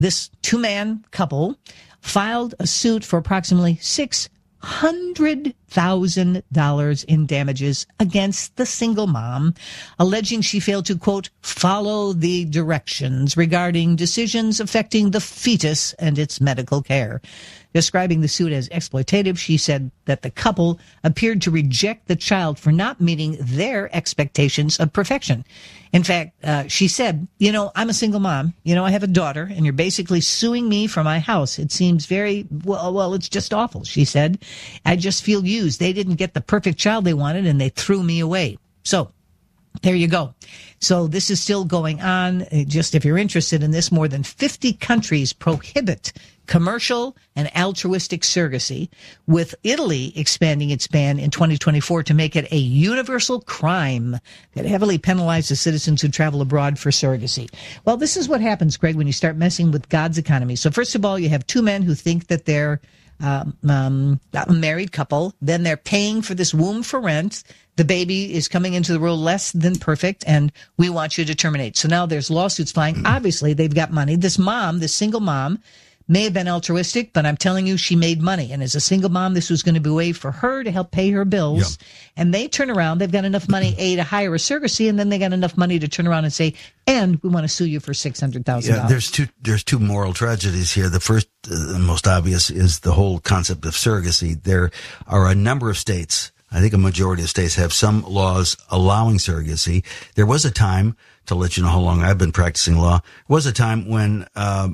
This two-man couple filed a suit for approximately $600,000 in damages against the single mom, alleging she failed to, quote, follow the directions regarding decisions affecting the fetus and its medical care. Describing the suit as exploitative, she said that the couple appeared to reject the child for not meeting their expectations of perfection. In fact, she said, I'm a single mom. I have a daughter, and you're basically suing me for my house. It seems very, well, it's just awful, she said. I just feel used. They didn't get the perfect child they wanted, and they threw me away. So there you go. So this is still going on. Just if you're interested in this, more than 50 countries prohibit commercial and altruistic surrogacy, with Italy expanding its ban in 2024 to make it a universal crime that heavily penalizes citizens who travel abroad for surrogacy. Well, this is what happens, Greg, when you start messing with God's economy. So first of all, you have two men who think that they're a married couple. Then they're paying for this womb for rent. The baby is coming into the world less than perfect, and we want you to terminate. So now there's lawsuits flying. Obviously, they've got money. This single mom, may have been altruistic, but I'm telling you, she made money. And as a single mom, this was going to be a way for her to help pay her bills. Yep. And they turn around, they've got enough money, to hire a surrogacy, and then they got enough money to turn around and say, and we want to sue you for $600,000. Yeah, there's two moral tragedies here. The first, the most obvious, is the whole concept of surrogacy. There are a number of states, I think a majority of states, have some laws allowing surrogacy. There was a time, to let you know how long I've been practicing law, was a time when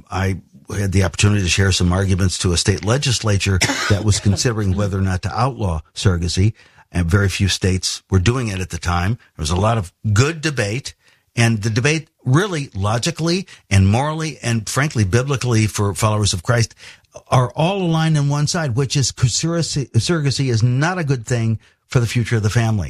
I had the opportunity to share some arguments to a state legislature that was considering whether or not to outlaw surrogacy, and very few states were doing it at the time. There was a lot of good debate, and the debate really logically and morally and frankly biblically for followers of Christ are all aligned on one side, which is surrogacy is not a good thing for the future of the family.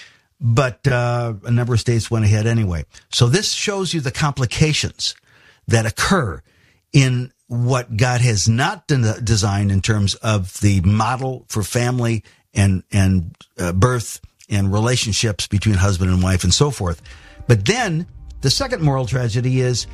But a number of states went ahead anyway. So this shows you the complications that occur in what God has not designed in terms of the model for family and birth and relationships between husband and wife and so forth. But then the second moral tragedy is,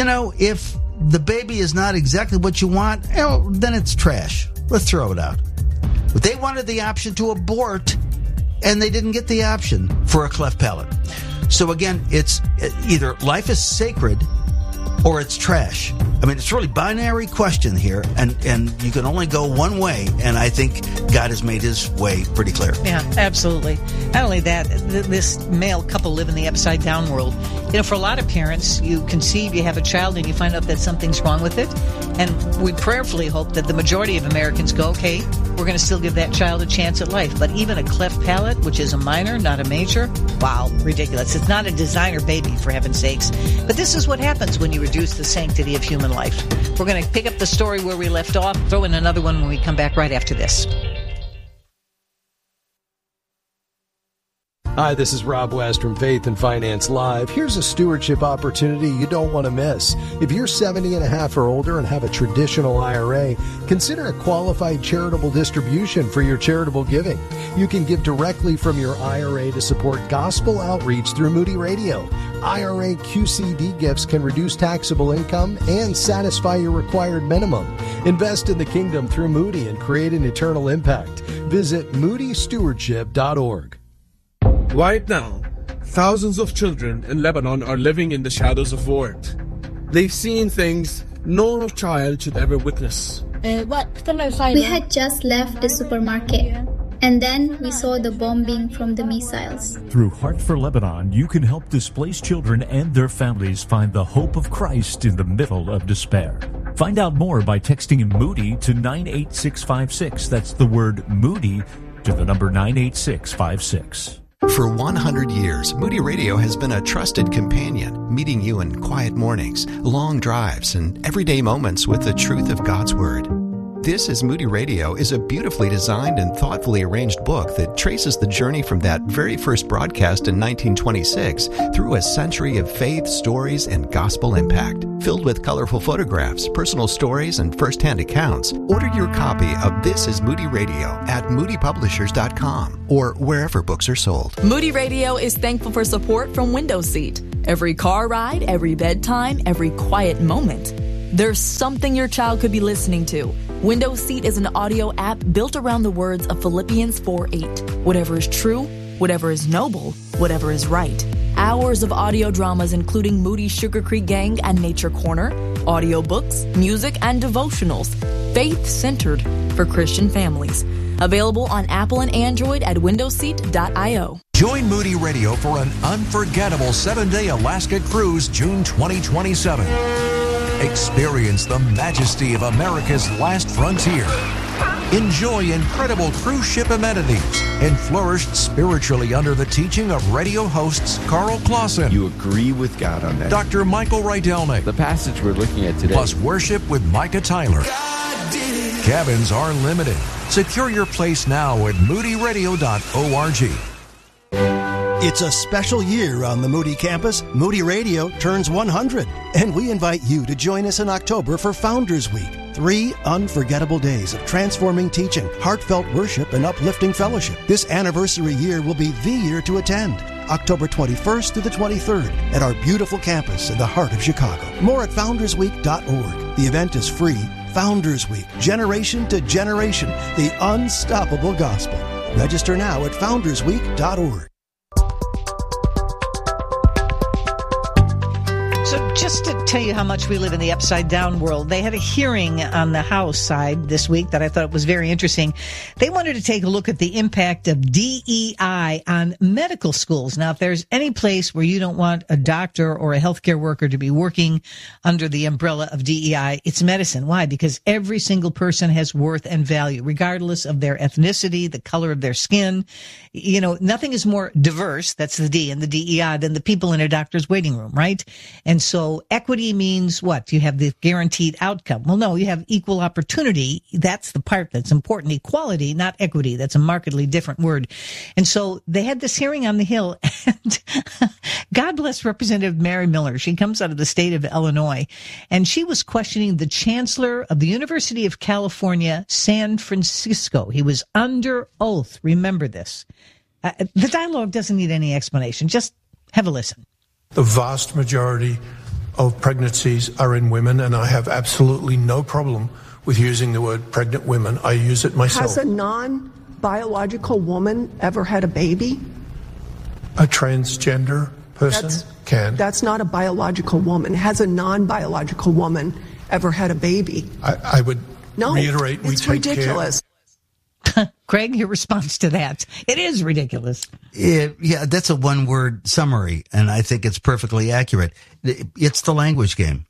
if the baby is not exactly what you want, then it's trash. Let's throw it out. But they wanted the option to abort, and they didn't get the option for a cleft palate. So again, it's either life is sacred or it's trash. I mean, it's really binary question here, and you can only go one way, and I think God has made his way pretty clear. Yeah, absolutely. Not only that, this male couple live in the upside down world. For a lot of parents, you conceive, you have a child, and you find out that something's wrong with it, and we prayerfully hope that the majority of Americans go, okay, we're going to still give that child a chance at life. But even a cleft palate, which is a minor, not a major, wow, ridiculous. It's not a designer baby, for heaven's sakes. But this is what happens when you reduce the sanctity of human life. We're going to pick up the story where we left off, throw in another one when we come back right after this. Hi, this is Rob West from Faith and Finance Live. Here's a stewardship opportunity you don't want to miss. If you're 70 and a half or older and have a traditional IRA, consider a qualified charitable distribution for your charitable giving. You can give directly from your IRA to support gospel outreach through Moody Radio. IRA QCD gifts can reduce taxable income and satisfy your required minimum. Invest in the kingdom through Moody and create an eternal impact. Visit moodystewardship.org. Right now, thousands of children in Lebanon are living in the shadows of war. They've seen things no child should ever witness. We had just left the supermarket, and then we saw the bombing from the missiles. Through Heart for Lebanon, you can help displaced children and their families find the hope of Christ in the middle of despair. Find out more by texting Moody to 98656. That's the word Moody to the number 98656. For 100 years, Moody Radio has been a trusted companion, meeting you in quiet mornings, long drives, and everyday moments with the truth of God's Word. This is Moody Radio is a beautifully designed and thoughtfully arranged book that traces the journey from that very first broadcast in 1926 through a century of faith, stories, and gospel impact. Filled with colorful photographs, personal stories, and first-hand accounts, order your copy of This is Moody Radio at moodypublishers.com or wherever books are sold. Moody Radio is thankful for support from Window Seat. Every car ride, every bedtime, every quiet moment. There's something your child could be listening to. Window Seat is an audio app built around the words of Philippians 4:8. Whatever is true, whatever is noble, whatever is right. Hours of audio dramas including Moody Sugar Creek Gang and Nature Corner, audiobooks, music, and devotionals. Faith-centered for Christian families. Available on Apple and Android at windowseat.io. Join Moody Radio for an unforgettable 7-day Alaska cruise June 2027. Experience the majesty of America's last frontier. Enjoy incredible cruise ship amenities and flourish spiritually under the teaching of radio hosts Carl Clausen. You agree with God on that. Dr. Michael Rydelnik. The passage we're looking at today. Plus worship with Micah Tyler. Cabins are limited. Secure your place now at moodyradio.org. It's a special year on the Moody campus. Moody Radio turns 100, and we invite you to join us in October for Founders Week. 3 unforgettable days of transforming teaching, heartfelt worship, and uplifting fellowship. This anniversary year will be the year to attend. October 21st through the 23rd at our beautiful campus in the heart of Chicago. More at foundersweek.org. The event is free. Founders Week, generation to generation, the unstoppable gospel. Register now at foundersweek.org. So just to tell you how much we live in the upside-down world, they had a hearing on the House side this week that I thought was very interesting. They wanted to take a look at the impact of DEI on medical schools. Now, if there's any place where you don't want a doctor or a healthcare worker to be working under the umbrella of DEI, it's medicine. Why? Because every single person has worth and value, regardless of their ethnicity, the color of their skin. You know, nothing is more diverse, that's the D in the DEI, than the people in a doctor's waiting room, right? And so equity means what? You have the guaranteed outcome. Well, no, you have equal opportunity. That's the part that's important. Equality, not equity. That's a markedly different word. And so they had this hearing on the Hill, and God bless Representative Mary Miller. She comes out of the state of Illinois, and she was questioning the chancellor of the University of California, San Francisco. He was under oath. Remember this. The dialogue doesn't need any explanation. Just have a listen. The vast majority of pregnancies are in women, and I have absolutely no problem with using the word pregnant women. I use it myself. Has a non-biological woman ever had a baby? A transgender person can. That's not a biological woman. Has a non-biological woman ever had a baby? I would reiterate, we it's take ridiculous. care. Craig, your response to that? It is ridiculous. Yeah, that's a one-word summary, and I think it's perfectly accurate. It's the language game.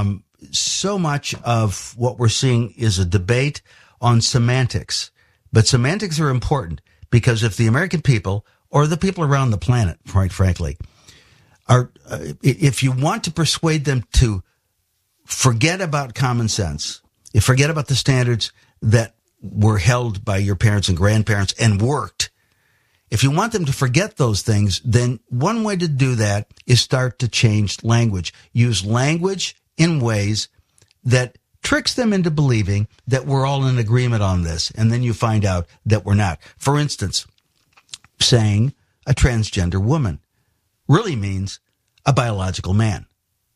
So much of what we're seeing is a debate on semantics, but semantics are important because if the American people, or the people around the planet, quite frankly, are, if you want to persuade them to forget about common sense, forget about the standards that were held by your parents and grandparents and worked. If you want them to forget those things, then one way to do that is start to change language. Use language in ways that tricks them into believing that we're all in agreement on this, and then you find out that we're not. For instance, saying a transgender woman really means a biological man.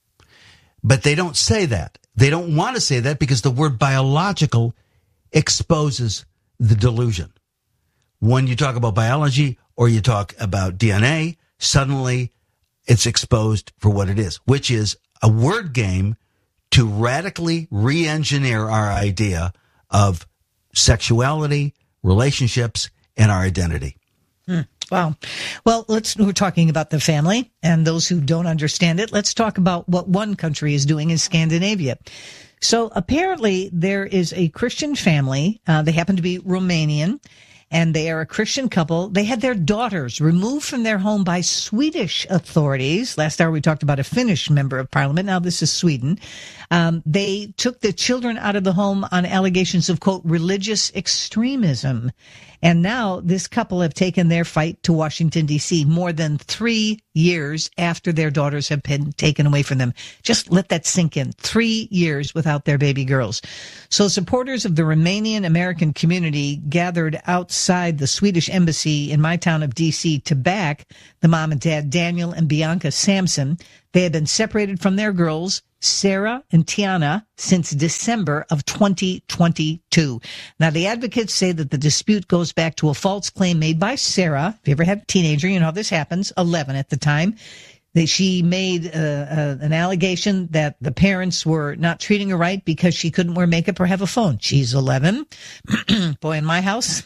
But they don't say that. They don't want to say that because the word biological exposes the delusion. When you talk about biology or you talk about DNA, suddenly it's exposed for what it is, which is a word game to radically re-engineer our idea of sexuality, relationships, and our identity. Wow. Well, we're talking about the family and those who don't understand it. Let's talk about what one country is doing in Scandinavia. So apparently there is a Christian family. They happen to be Romanian, and they are a Christian couple. They had their daughters removed from their home by Swedish authorities. Last hour we talked about a Finnish member of parliament. Now this is Sweden. They took the children out of the home on allegations of, quote, religious extremism. And now this couple have taken their fight to Washington, D.C. more than 3 years after their daughters have been taken away from them. Just let that sink in. 3 years without their baby girls. So supporters of the Romanian American community gathered outside the Swedish embassy in my town of D.C. to back the mom and dad, Daniel and Bianca Sampson. They had been separated from their girls Sarah and Tiana since December of 2022. Now, the advocates say that the dispute goes back to a false claim made by Sarah. If you ever had a teenager, you know how this happens, 11 at the time. She made an allegation that the parents were not treating her right because she couldn't wear makeup or have a phone. She's 11. Boy, in my house,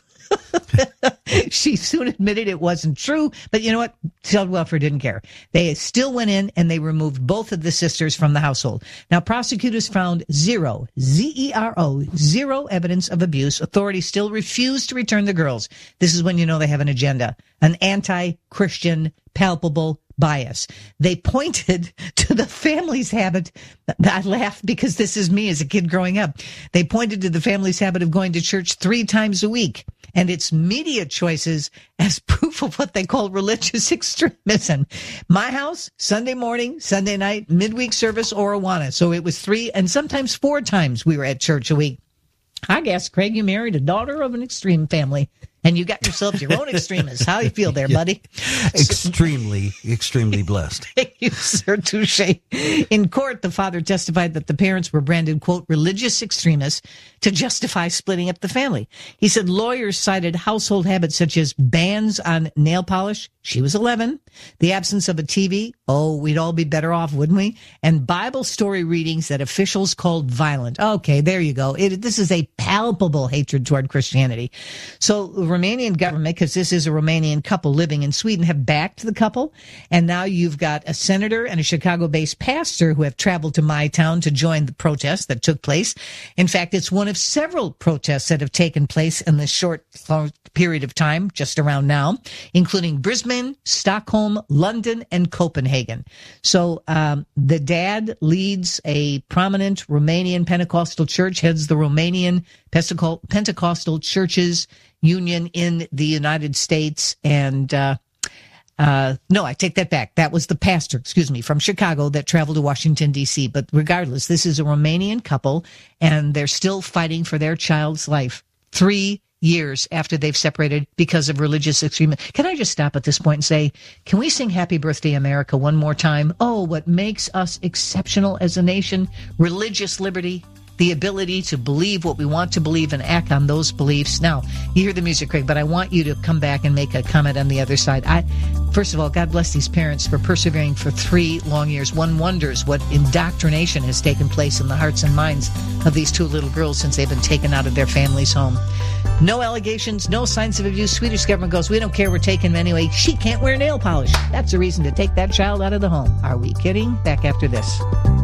she soon admitted it wasn't true. But you know what? Child welfare didn't care. They still went in and they removed both of the sisters from the household. Now, prosecutors found zero, Z-E-R-O, zero evidence of abuse. Authorities still refuse to return the girls. This is when you know they have an agenda, an anti-Christian, palpable bias. They pointed to the family's habit. I laugh because this is me as a kid growing up. They pointed to the family's habit of going to church 3 times a week and its media choices as proof of what they call religious extremism. My house, Sunday morning, Sunday night, midweek service, or Awana. So it was 3 and sometimes 4 times we were at church a week. I guess, Craig, you married a daughter of an extreme family. And you got yourself your own extremist. How you feel there, buddy? Extremely blessed. Thank you, sir. Touche. In court, the father testified that the parents were branded, quote, religious extremists to justify splitting up the family. He said lawyers cited household habits such as bans on nail polish. She was 11. The absence of a TV. Oh, we'd all be better off, wouldn't we? And Bible story readings that officials called violent. Okay, there you go. This is a palpable hatred toward Christianity. So the Romanian government, because this is a Romanian couple living in Sweden, have backed the couple. And now you've got a senator and a Chicago-based pastor who have traveled to my town to join the protest that took place. In fact, it's one of several protests that have taken place in this short period of time, just around now, including Brisbane, Stockholm, London, and Copenhagen. So the dad leads a prominent Romanian Pentecostal church, heads the Romanian Pentecostal Churches Union in the United States. And no, I take that back. That was the pastor, from Chicago that traveled to Washington, D.C. But regardless, this is a Romanian couple, and they're still fighting for their child's life 3 years after they've separated because of religious extremism. Can I just stop at this point and say, can we sing Happy Birthday America one more time? Oh, what makes us exceptional as a nation? Religious liberty, the ability to believe what we want to believe and act on those beliefs. Now, you hear the music, Craig, but I want you to come back and make a comment on the other side. First of all, God bless these parents for persevering for 3 long years. One wonders what indoctrination has taken place in the hearts and minds of these 2 little girls since they've been taken out of their family's home. No allegations, no signs of abuse. Swedish government goes, we don't care, we're taking them anyway. She can't wear nail polish. That's a reason to take that child out of the home. Are we kidding? Back after this.